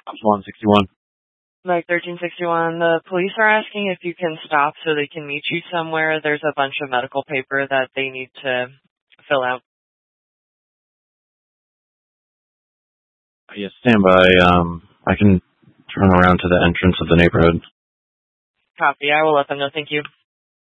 161. Mike 1361, the police are asking if you can stop so they can meet you somewhere. There's a bunch of medical paper that they need to fill out. Yes, stand by. I can turn around to the entrance of the neighborhood. Copy. I will let them know. Thank you.